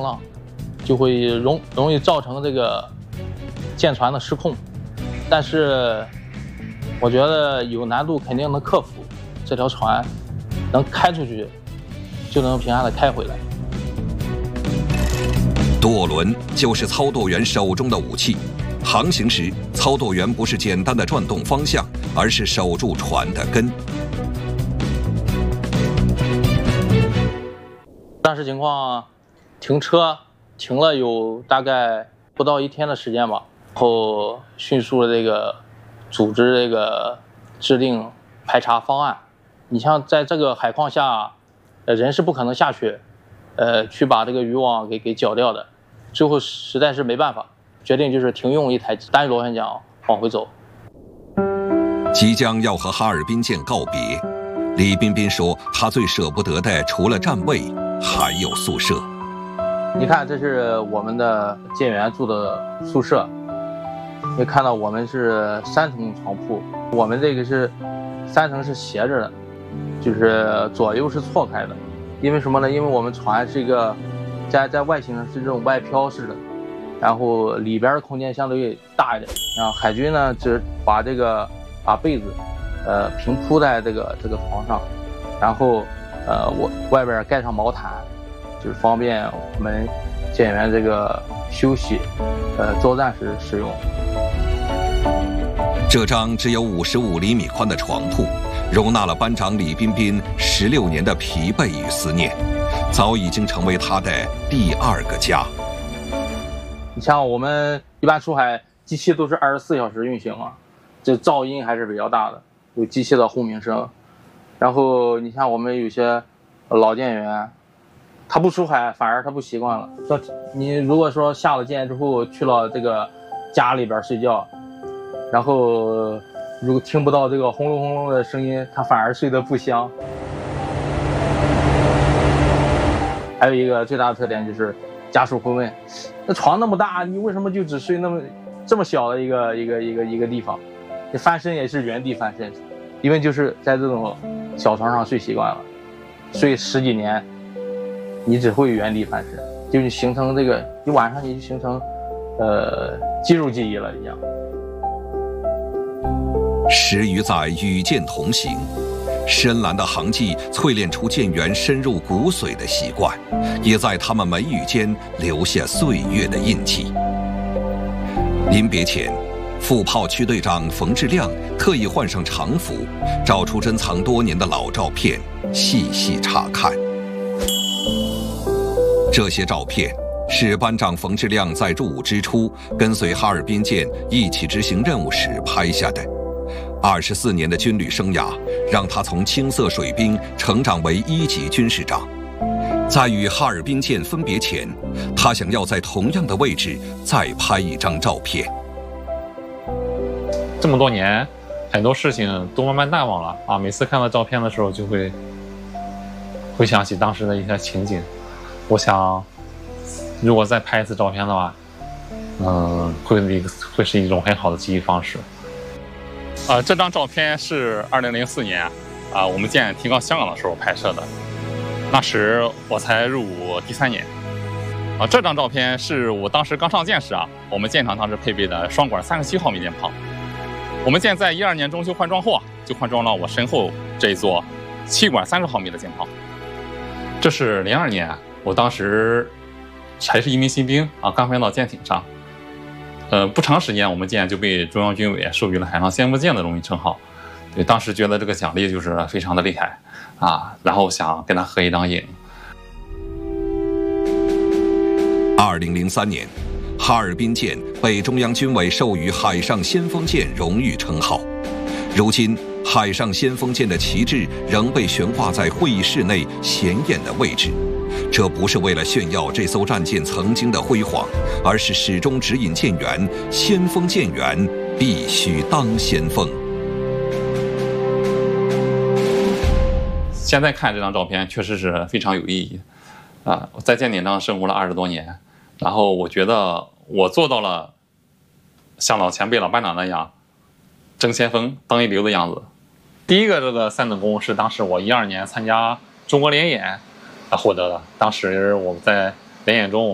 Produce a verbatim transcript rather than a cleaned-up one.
浪，就会容容易造成这个舰船的失控。但是我觉得有难度肯定能克服，这条船能开出去就能平安的开回来。 舵轮就是操舵员手中的武器，航行时操舵员不是简单的转动方向，而是守住船的根。 当时情况，停车停了有大概不到一天的时间吧，然后迅速的这个组织这个制定排查方案。你像在这个海况下，呃，人是不可能下去，呃，去把这个渔网给给绞掉的。最后实在是没办法，决定就是停用一台单螺旋桨往回走。 即将要和哈尔滨舰告别，李彬彬说，他最舍不得的除了站位，还有宿舍。 你看，这是我们的舰员住的宿舍，你看到我们是三层床铺，我们这个是三层是斜着的，就是左右是错开的。因为什么呢？因为我们船是一个在在外形上是这种外漂式的，然后里边的空间相对大一点。然后海军呢，只把这个把被子，呃，平铺在这个这个床上，然后呃，我外边盖上毛毯，就是方便我们舰员这个休息，呃，作战时使用。 这张只有五十五厘米宽的床铺，容纳了班长李彬彬十六年的疲惫与思念，早已经成为他的第二个家。 你像我们一般出海，机器都是二十四小时运行嘛，这噪音还是比较大的，有机器的轰鸣声。然后你像我们有些老舰员，他不出海，反而他不习惯了。说你如果说下了舰之后去了这个家里边睡觉，然后如果听不到这个轰隆轰隆的声音，他反而睡得不香。还有一个最大的特点就是家属会问，那床那么大，你为什么就只睡那么这么小的一个一个一个一个地方？你翻身也是原地翻身，因为就是在这种小床上睡习惯了，睡十几年，你只会原地翻身，就是形成这个，你晚上你就形成呃肌肉记忆了一样。 十余载与舰同行，深蓝的航迹淬炼出舰员深入骨髓的习惯，也在他们眉宇间留下岁月的印记。临别前，副炮区队长冯志亮特意换上常服，找出珍藏多年的老照片，细细查看。这些照片是班长冯志亮在入伍之初跟随哈尔滨舰一起执行任务时拍下的。二十四年的军旅生涯，让他从青色水兵成长为一级军士长。在与哈尔滨舰分别前，他想要在同样的位置再拍一张照片。 这么多年，很多事情都慢慢淡忘了啊！每次看到照片的时候，就会回想起当时的一些情景。我想，如果再拍一次照片的话，嗯，会会是一种很好的记忆方式。 呃，这张照片是二零零四年啊，我们舰停靠香港的时候拍摄的。那时我才入伍第三年。啊，这张照片是我当时刚上舰时啊，我们舰上当时配备的双管三十七毫米舰炮。我们舰在一二年中秋换装后啊，就换装了我身后这一座七管三十毫米的舰炮。这是零二年，我当时还是一名新兵啊，刚回到舰艇上。呃，不长时间，我们舰就被中央军委授予了海上先锋舰的荣誉称号。对，当时觉得这个奖励就是非常的厉害啊，然后想跟他合一张影。 二零零三年，哈尔滨舰被中央军委授予海上先锋舰荣誉称号。如今，海上先锋舰的旗帜仍被悬挂在会议室内显眼的位置。这不是为了炫耀这艘战舰曾经的辉煌，而是始终指引舰员：先锋舰员必须当先锋。 现在看这张照片，确实是非常有意义啊！我在舰艇上生活了二十多年，然后我觉得我做到了像老前辈、老班长那样争先锋、当一流的样子。 第一个这个三等功是当时我一二年参加中国联演啊获得的，当时我们在联演中。